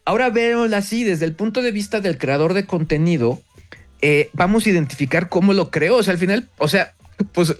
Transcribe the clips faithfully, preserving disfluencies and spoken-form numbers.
ahora vémoslo así, desde el punto de vista del creador de contenido, eh, vamos a identificar cómo lo creó. O sea, al final, o sea, pues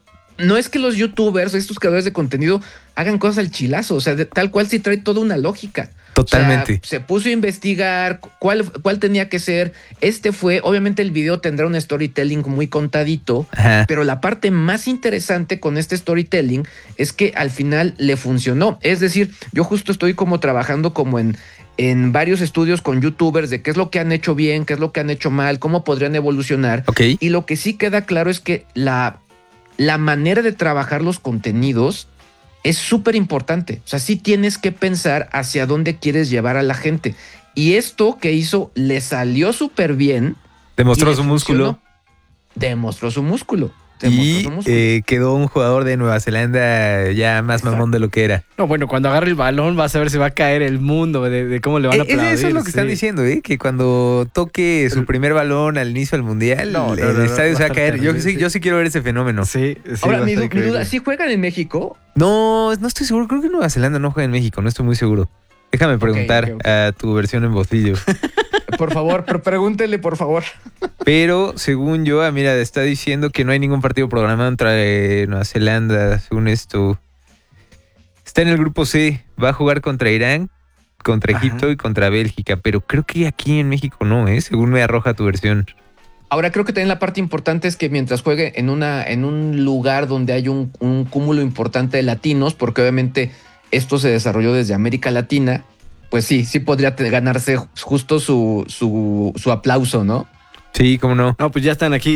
no es que los youtubers, estos creadores de contenido, hagan cosas al chilazo. O sea, de, tal cual sí trae toda una lógica. Totalmente. O sea, se puso a investigar cuál, cuál tenía que ser. Este fue, obviamente el video tendrá un storytelling muy contadito, Ajá. pero la parte más interesante con este storytelling es que al final le funcionó. Es decir, yo justo estoy como trabajando como en, en varios estudios con youtubers de qué es lo que han hecho bien, qué es lo que han hecho mal, cómo podrían evolucionar. Ok. Y lo que sí queda claro es que la, la manera de trabajar los contenidos es súper importante. O sea, sí tienes que pensar hacia dónde quieres llevar a la gente. Y esto que hizo le salió súper bien. Demostró su músculo. Demostró su músculo. Demostró Y su músculo. eh, quedó un jugador de Nueva Zelanda ya más Exacto. mamón de lo que era. No, bueno, cuando agarre el balón vas a ver si va a caer el mundo, de, de cómo le van a Eh, aplaudir. eso es lo que sí. están diciendo, ¿eh? Que cuando toque su primer balón al inicio del mundial, No, no, el no, estadio no, se va va a a caer. estar Yo terrible, sí, sí. yo sí quiero ver ese fenómeno. Sí, sí. Ahora, va a mi, estar du- mi increíble. duda, ¿sí juegan en México? No, no estoy seguro. Creo que Nueva Zelanda no juega en México. No estoy muy seguro. Déjame preguntar ok, ok. a tu versión en bocillo. Por favor, pero pregúntele, por favor. Pero según yo, ah, mira, está diciendo que no hay ningún partido programado entre Nueva Zelanda, según esto. Está en el grupo C, va a jugar contra Irán, contra Ajá. Egipto y contra Bélgica, pero creo que aquí en México no, ¿eh? Según me arroja tu versión. Ahora, creo que también la parte importante es que mientras juegue en, una, en un lugar donde hay un, un cúmulo importante de latinos, porque obviamente esto se desarrolló desde América Latina, pues sí, sí podría te- ganarse justo su, su, su aplauso, ¿no? Sí, cómo no. No, pues ya están aquí,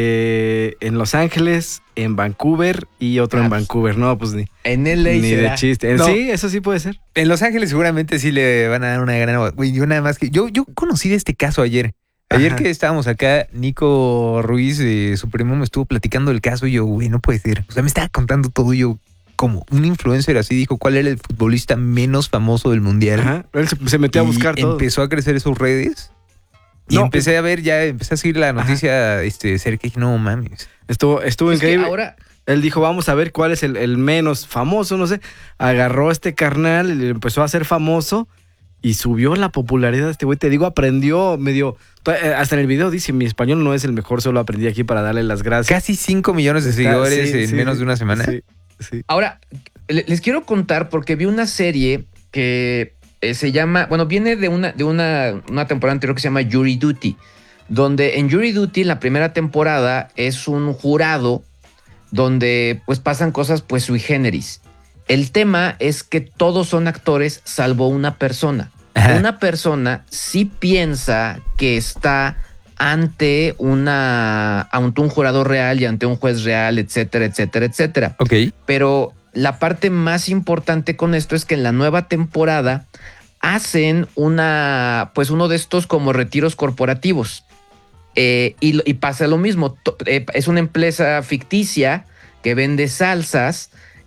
este, en Los Ángeles, en Vancouver y otro Ah, en pues, Vancouver. No, pues ni, En L A ni de será. chiste. No. Sí, eso sí puede ser. En Los Ángeles seguramente sí le van a dar una gran... Güey, yo nada más que... Yo, yo conocí de este caso ayer. Ayer Ajá. que estábamos acá, Nico Ruiz, eh, su primo, me estuvo platicando el caso y yo, güey, no puede ser. O sea, me estaba contando todo y yo, como un influencer así, dijo cuál era el futbolista menos famoso del mundial. Ajá. Él se, se metió a Y buscar todo. empezó a crecer sus redes. Y No, empecé a ver, ya empecé a seguir la noticia este, cerca y dije, no mames. Estuvo, estuvo Es que increíble. ahora, Él dijo, vamos a ver cuál es el, el menos famoso, no sé. Agarró a este carnal y le empezó a hacer famoso y subió la popularidad de este güey. Te digo, aprendió medio... Hasta en el video dice, mi español no es el mejor, solo aprendí aquí para darle las gracias. Casi cinco millones de Está- seguidores sí, en sí, menos de una semana. Sí, sí. ahora, le- les quiero contar porque vi una serie que eh, se llama, bueno, viene de una, de una, una temporada anterior que se llama Jury Duty, donde en Jury Duty la primera temporada es un jurado donde pues pasan cosas pues sui generis. El tema es que todos son actores salvo una persona. Ajá. Una persona sí piensa que está ante una ante un jurado real y ante un juez real, etcétera, etcétera, etcétera. Ok. Pero la parte más importante con esto es que en la nueva temporada hacen una, pues uno de estos como retiros corporativos. Eh, y, y pasa lo mismo. To- eh, es una empresa ficticia que vende salsas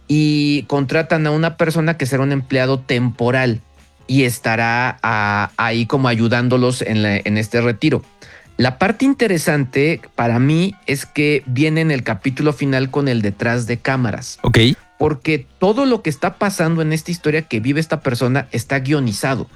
y contratan a una persona que será un empleado temporal y estará a- ahí como ayudándolos en, la- en este retiro. La parte interesante para mí es que viene en el capítulo final con el detrás de cámaras, Ok. porque todo lo que está pasando en esta historia que vive esta persona está guionizado.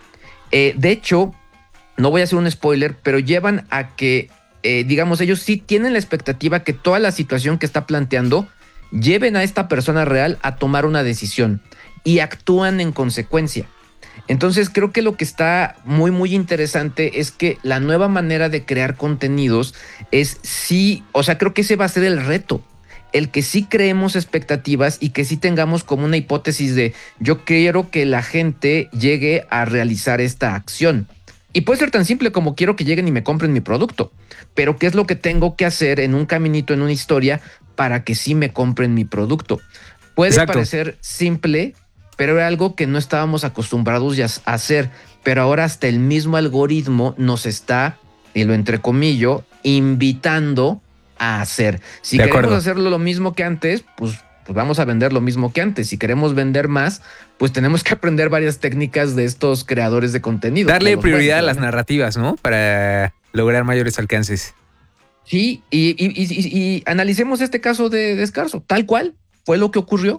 Eh, de hecho, no voy a hacer un spoiler, pero llevan a que, eh, digamos, ellos sí tienen la expectativa que toda la situación que está planteando lleven a esta persona real a tomar una decisión y actúan en consecuencia. Entonces creo que lo que está muy muy interesante es que la nueva manera de crear contenidos es sí, o sea, creo que ese va a ser el reto. El que sí creemos expectativas y que sí tengamos como una hipótesis de yo quiero que la gente llegue a realizar esta acción. Y puede ser tan simple como quiero que lleguen y me compren mi producto. Pero ¿qué es lo que tengo que hacer en un caminito, en una historia, para que sí me compren mi producto? Puede Exacto. parecer simple, pero era algo que no estábamos acostumbrados ya a hacer. Pero ahora hasta el mismo algoritmo nos está, y lo entrecomillo, invitando a hacer. Si De queremos acuerdo. hacerlo lo mismo que antes, pues, pues vamos a vender lo mismo que antes. Si queremos vender más, pues tenemos que aprender varias técnicas de estos creadores de contenido. Darle de los prioridad a buenos, las obviamente. narrativas, ¿no? Para lograr mayores alcances. Sí, y, y- y- y- y analicemos este caso de Descarso. Tal cual fue lo que ocurrió.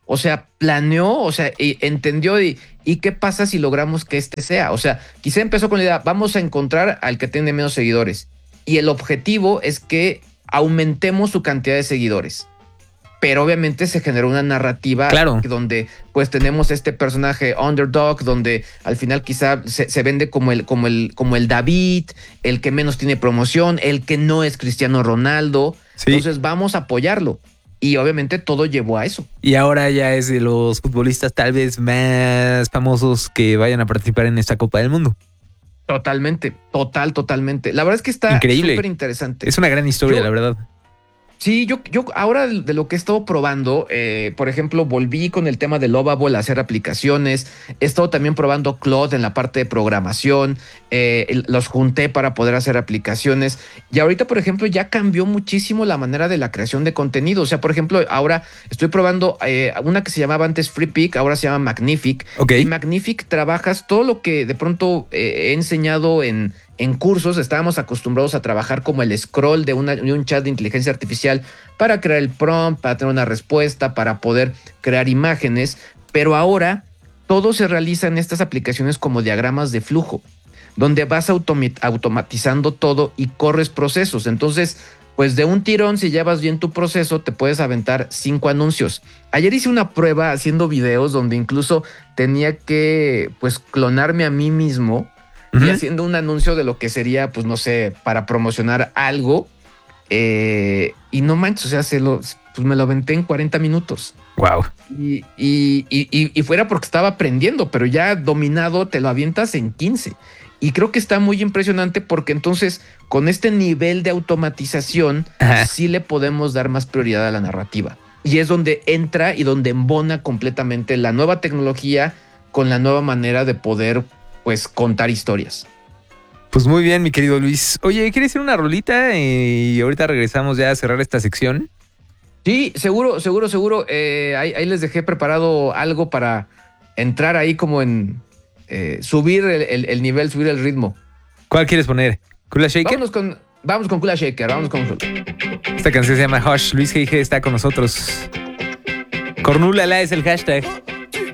O sea, planeó, o sea, y entendió y, y qué pasa si logramos que este sea. O sea, quizá empezó con la idea, vamos a encontrar al que tiene menos seguidores. Y el objetivo es que aumentemos su cantidad de seguidores. Pero obviamente se generó una narrativa claro. donde pues tenemos este personaje underdog, donde al final quizá se, se vende como el, como, el, como el David, el que menos tiene promoción, el que no es Cristiano Ronaldo. Sí. Entonces vamos a apoyarlo. Y obviamente todo llevó a eso. Y ahora ya es de los futbolistas tal vez más famosos que vayan a participar en esta Copa del Mundo. Totalmente, total, totalmente. La verdad es que está súper interesante. Es una gran historia, Yo, la verdad. Sí, yo, yo ahora de lo que he estado probando, eh, por ejemplo, volví con el tema de Lovable a hacer aplicaciones. He estado también probando Claude en la parte de programación. Eh, los junté para poder hacer aplicaciones. Y ahorita, por ejemplo, ya cambió muchísimo la manera de la creación de contenido. O sea, por ejemplo, ahora estoy probando eh, una que se llamaba antes FreePic, ahora se llama Magnific. Okay. Y Magnific trabajas todo lo que de pronto eh, he enseñado en... En cursos estábamos acostumbrados a trabajar como el scroll de, una, de un chat de inteligencia artificial para crear el prompt, para tener una respuesta, para poder crear imágenes, pero ahora todo se realiza en estas aplicaciones como diagramas de flujo, donde vas automi- automatizando todo y corres procesos. Entonces, pues de un tirón, si llevas bien tu proceso, te puedes aventar cinco anuncios. Ayer hice una prueba haciendo videos donde incluso tenía que pues clonarme a mí mismo y haciendo un anuncio de lo que sería, pues no sé, para promocionar algo. Eh, y no manches, o sea, se lo, pues me lo aventé en cuarenta minutos. Wow. Y, y, y, y fuera porque estaba aprendiendo, pero ya dominado te lo avientas en quince. Y creo que está muy impresionante porque entonces con este nivel de automatización Ajá. sí le podemos dar más prioridad a la narrativa. Y es donde entra y donde embona completamente la nueva tecnología con la nueva manera de poder pues contar historias. Pues muy bien, mi querido Luis. Oye, ¿quieres hacer una rolita? Y ahorita regresamos ya a cerrar esta sección. Sí, seguro, seguro, seguro. Eh, ahí, ahí les dejé preparado algo para entrar ahí como en eh, subir el, el, el nivel, subir el ritmo. ¿Cuál quieres poner? ¿Kula Shaker? Vámonos con, vamos con Kula Shaker, vamos con... Esta canción se llama Hush. Luis G G está con nosotros. Cornúlala es el hashtag.